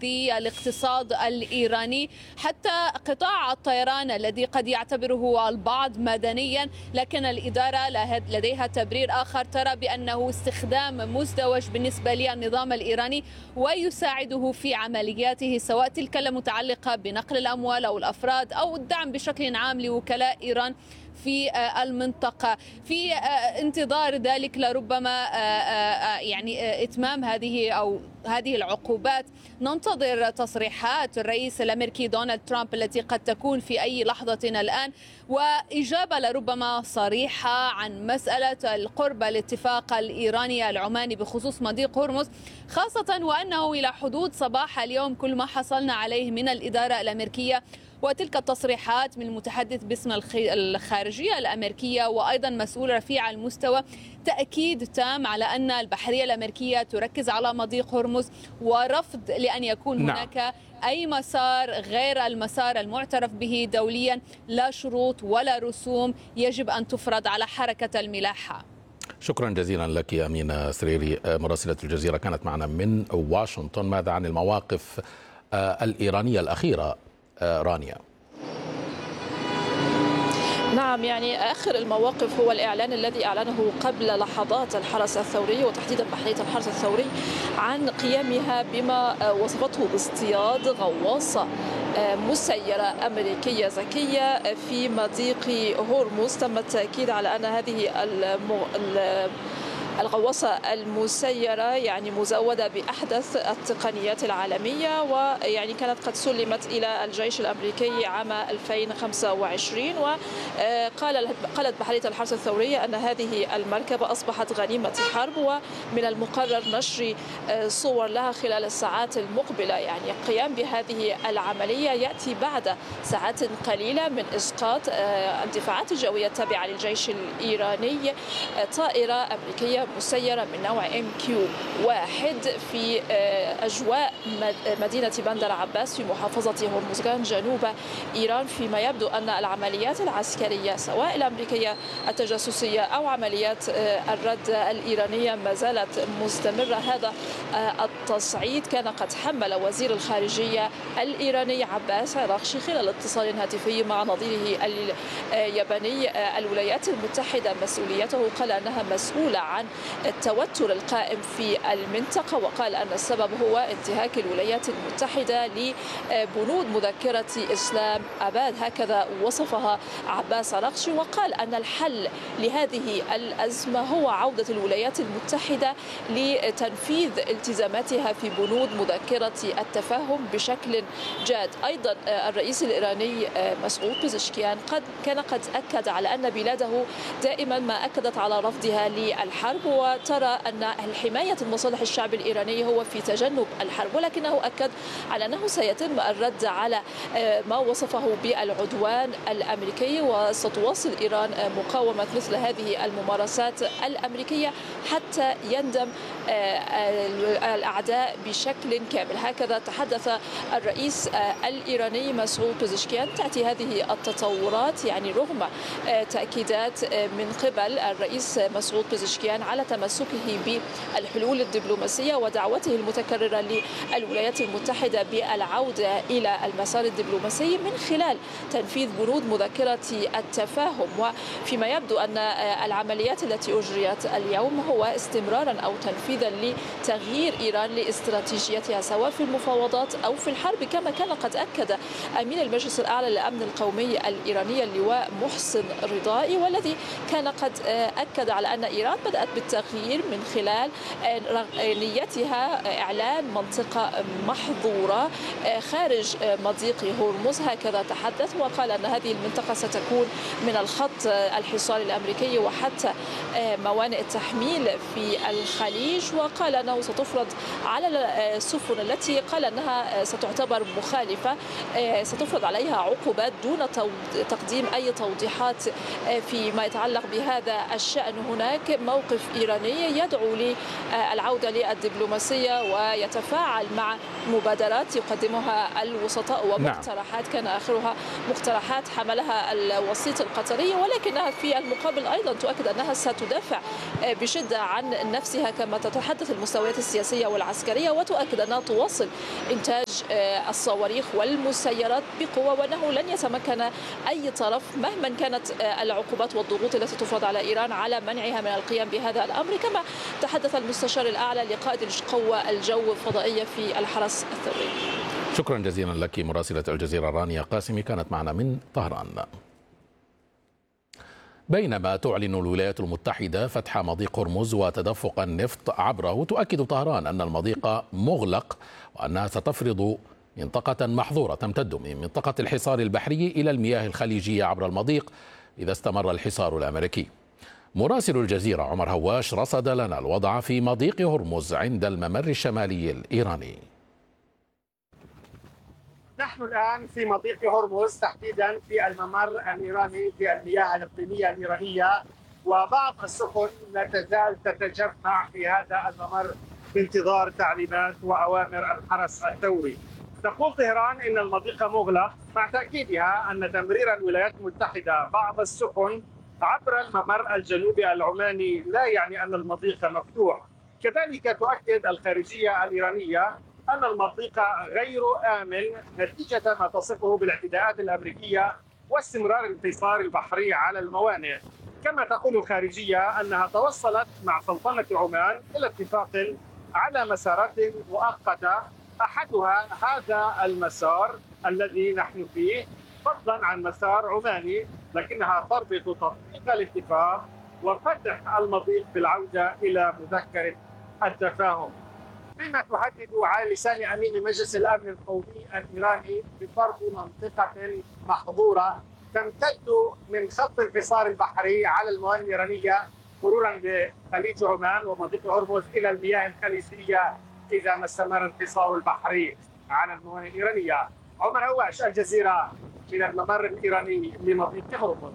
تغذي الاقتصاد الإيراني، حتى قطاع الطيران الذي قد يعتبره البعض مدنيا، لكن الإدارة لديها تبرير آخر ترى بأنه استخدام مزدوج بالنسبة للنظام الإيراني ويساعده في عملياته، سواء تلك المتعلقة بنقل الأموال أو الأفراد أو الدعم بشكل عام لوكلاء إيران في المنطقة. في انتظار ذلك لربما يعني إتمام هذه العقوبات، ننتظر تصريحات الرئيس الأمريكي دونالد ترامب التي قد تكون في أي لحظة الآن، وإجابة لربما صريحة عن مسألة القرب الاتفاق الإيراني العماني بخصوص مضيق هرمز، خاصة وأنه إلى حدود صباح اليوم كل ما حصلنا عليه من الإدارة الأمريكية وتلك التصريحات من المتحدث باسم الخارجية الأمريكية وأيضا مسؤول رفيع المستوى، تأكيد تام على أن البحرية الأمريكية تركز على مضيق هرمز، ورفض لأن يكون هناك أي مسار غير المسار المعترف به دوليا، لا شروط ولا رسوم يجب أن تفرض على حركة الملاحة. شكرا جزيلا لك أمينة سريري مراسلة الجزيرة كانت معنا من واشنطن. ماذا عن المواقف الإيرانية الأخيرة رانيا؟ نعم، يعني آخر المواقف هو الإعلان الذي أعلنه قبل لحظات الحرس الثوري وتحديدا بحرية الحرس الثوري عن قيامها بما وصفته باصطياد غواصة مسيرة أمريكية ذكية في مضيق هرمز. تم التأكيد على أن هذه الغواصة المسيرة يعني مزودة بأحدث التقنيات العالمية، ويعني كانت قد سلمت إلى الجيش الأمريكي عام 2025. وقالت بحرية الحرس الثورية أن هذه المركبة أصبحت غنيمة حرب، ومن المقرر نشر صور لها خلال الساعات المقبلة. يعني القيام بهذه العملية يأتي بعد ساعات قليلة من إسقاط الدفاعات الجوية التابعة للجيش الإيراني طائرة أمريكية مسيرة من نوع MQ-1 في أجواء مدينة بندر عباس في محافظة هرمزغان جنوب إيران، فيما يبدو أن العمليات العسكرية سواء الأمريكية التجسسية أو عمليات الرد الإيرانية ما زالت مستمرة. هذا التصعيد كان قد حمل وزير الخارجية الإيراني عباس عراقشي خلال اتصال هاتفي مع نظيره الياباني الولايات المتحدة مسؤوليته، قال أنها مسؤولة عن التوتر القائم في المنطقة، وقال أن السبب هو انتهاك الولايات المتحدة لبنود مذكرة إسلام أباد، هكذا وصفها عباس عراقشي. وقال أن الحل لهذه الأزمة هو عودة الولايات المتحدة لتنفيذ التزاماتها في بنود مذكرة التفاهم بشكل جاد. أيضا الرئيس الإيراني مسعود بزشكيان كان قد أكد على أن بلاده دائما ما أكدت على رفضها للحرب، وترى أن حماية المصالح الشعب الإيراني هو في تجنب الحرب، ولكنه أكد على أنه سيتم الرد على ما وصفه بالعدوان الأمريكي، وستواصل إيران مقاومة مثل هذه الممارسات الأمريكية حتى يندم الأعداء بشكل كامل. هكذا تحدث الرئيس الإيراني مسعود بزشكيان. تأتي هذه التطورات يعني رغم تأكيدات من قبل الرئيس مسعود بزشكيان على تمسكه بالحلول الدبلوماسية ودعوته المتكررة للولايات المتحدة بالعودة إلى المسار الدبلوماسي من خلال تنفيذ بنود مذكرة التفاهم. وفيما يبدو أن العمليات التي أجريت اليوم هو استمرارا أو تنفيذا لتغيير إيران لاستراتيجيتها سواء في المفاوضات أو في الحرب، كما كان قد أكد أمين المجلس الأعلى للأمن القومي الإيراني اللواء محسن رضائي، والذي كان قد أكد على أن إيران بدأت بالتغيير من خلال نيتها إعلان منطقة محظورة خارج مضيق هرمز. هكذا تحدث وقال أن هذه المنطقة ستكون من الخط الحصاري الأمريكي وحتى موانئ التحميل في الخليج، وقال أنه ستفرض على السفن التي قال أنها ستعتبر مخالفة ستفرض عليها عقوبات دون تقديم أي توضيحات فيما يتعلق بهذا الشأن. هناك موقف إيراني يدعو للعودة للدبلوماسية ويتفاعل مع مبادرات يقدمها الوسطاء ومقترحات كان آخرها مقترحات حملها الوسيط القطري، ولكنها في المقابل أيضا تؤكد أنها ستدافع بشدة عن نفسها كما تتحدث المستويات السياسية والعسكرية، وتؤكد أنها تواصل إنتاج الصواريخ والمسيرات بقوة، وأنه لن يتمكن أي طرف مهما كانت العقوبات والضغوط التي تفرض على إيران على منعها من القيام بهذا الأمر، كما تحدث المستشار الأعلى لقائد قوى الجو الفضائية في الحرس الثوري. شكرا جزيلا لك مراسلة الجزيرة رانيا قاسمي، كانت معنا من طهران. بينما تعلن الولايات المتحدة فتح مضيق هرمز وتدفق النفط عبره، تؤكد طهران أن المضيق مغلق وأنها ستفرض منطقة محظورة تمتد من منطقة الحصار البحري إلى المياه الخليجية عبر المضيق إذا استمر الحصار الأمريكي. مراسل الجزيرة عمر هواش رصد لنا الوضع في مضيق هرمز عند الممر الشمالي الإيراني. نحن الآن في مضيق هرمز، تحديدا في الممر الإيراني في المياه الإقليمية الإيرانية، وبعض السفن لا تزال تتجمع في هذا الممر بانتظار تعليمات وأوامر الحرس الثوري. تقول طهران إن المضيق مغلق، مع تأكيدها أن تمرير الولايات المتحدة بعض السفن عبر الممر الجنوبي العماني لا يعني أن المضيق مفتوح. كذلك تؤكد الخارجية الإيرانية أن المضيق غير آمن نتيجة ما تصفه بالاعتداءات الأمريكية واستمرار الحصار البحري على الموانئ. كما تقول الخارجية أنها توصلت مع سلطنة عمان إلى اتفاق على مسارات مؤقتة، أحدها هذا المسار الذي نحن فيه فضلا عن مسار عماني، لكنها تربط تطبيق الاتفاق وفتح المضيق بالعودة إلى مذكرة التفاهم، فيما تحدد على لسان أمين مجلس الأمن القومي الإيراني بفرض منطقة محظورة تمتد من خط الحصار البحري على الموانئ الإيرانية مرورا بخليج عمان ومضيق هرمز إلى المياه الخليجية إذا ما استمر الحصار البحري على الموانئ الإيرانية. عمر هواش، الجزيرة، من الممر الإيراني لمضيق هرمز.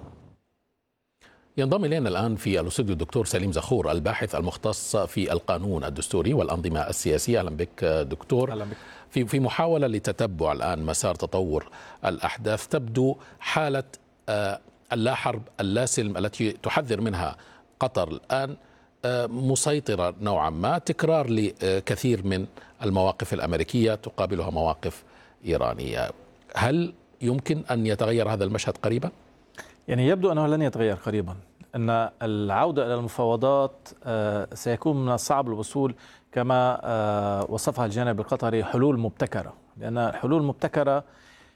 ينضم إلينا الآن في الاستوديو الدكتور سليم زخور، الباحث المختص في القانون الدستوري والأنظمة السياسية. أهلا بك دكتور. أهلا بك. في محاولة لتتبع الآن مسار تطور الأحداث، تبدو حالة اللا حرب اللا سلم التي تحذر منها قطر الآن مسيطرة نوعا ما، تكرار لكثير من المواقف الأمريكية تقابلها مواقف إيرانية. هل يمكن أن يتغير هذا المشهد قريبا؟ يعني يبدو أنه لن يتغير قريبا، أن العودة إلى المفاوضات سيكون من الصعب الوصول كما وصفها الجانب القطري حلول مبتكرة، لأن الحلول المبتكرة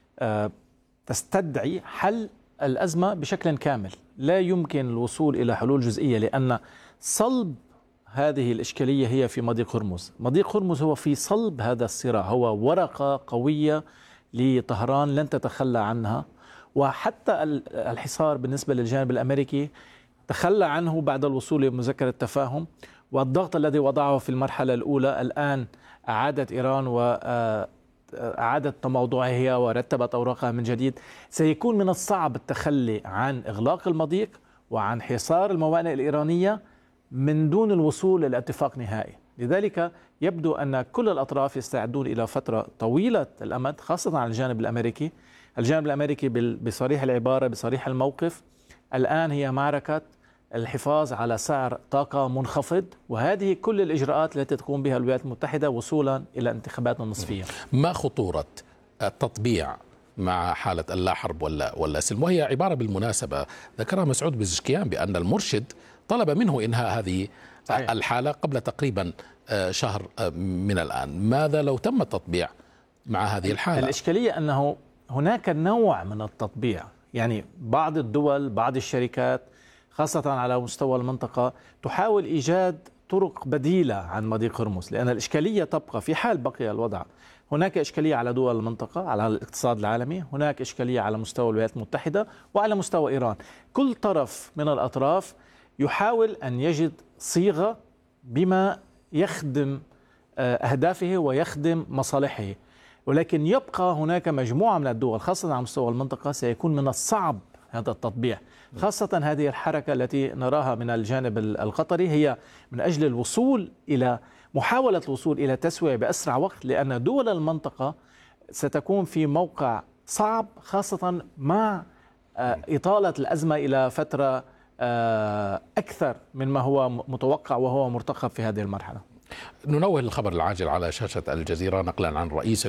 تستدعي حل الأزمة بشكل كامل. لا يمكن الوصول إلى حلول جزئية، لأن صلب هذه الإشكالية هي في مضيق هرمز. مضيق هرمز هو في صلب هذا الصراع، هو ورقة قوية لطهران لن تتخلى عنها، وحتى الحصار بالنسبة للجانب الأمريكي تخلى عنه بعد الوصول لمذكرة التفاهم، والضغط الذي وضعه في المرحلة الأولى الآن أعادت إيران وأعادت تموضعها ورتبت أوراقها من جديد. سيكون من الصعب التخلي عن إغلاق المضيق وعن حصار الموانئ الإيرانية من دون الوصول إلى اتفاق نهائي. لذلك يبدو أن كل الأطراف يستعدون إلى فترة طويلة الأمد، خاصة على الجانب الأمريكي. الجانب الأمريكي بصريح العبارة بصريح الموقف الآن هي معركة الحفاظ على سعر طاقة منخفض، وهذه كل الإجراءات التي تقوم بها الولايات المتحدة وصولا إلى انتخابات النصفية. ما خطورة التطبيع مع حالة اللا حرب ولا سلم؟ وهي عبارة بالمناسبة ذكرها مسعود بزشكيان بأن المرشد طلب منه إنهاء هذه صحيح. الحالة قبل تقريبا شهر من الآن. ماذا لو تم التطبيع مع هذه الحالة؟ الإشكالية أنه هناك نوع من التطبيع، يعني بعض الدول بعض الشركات خاصة على مستوى المنطقة تحاول إيجاد طرق بديلة عن مضيق هرمز، لأن الإشكالية تبقى في حال بقي الوضع. هناك إشكالية على دول المنطقة، على الاقتصاد العالمي، هناك إشكالية على مستوى الولايات المتحدة وعلى مستوى إيران. كل طرف من الأطراف يحاول أن يجد صيغة بما يخدم أهدافه ويخدم مصالحه، ولكن يبقى هناك مجموعة من الدول خاصة على مستوى المنطقة سيكون من الصعب هذا التطبيع، خاصة هذه الحركة التي نراها من الجانب القطري هي من أجل الوصول إلى محاولة الوصول إلى تسوية بأسرع وقت، لأن دول المنطقة ستكون في موقع صعب، خاصة مع إطالة الأزمة إلى فترة أكثر مما هو متوقع وهو مرتقب في هذه المرحلة. ننوه الخبر العاجل على شاشة الجزيرة نقلا عن رئيس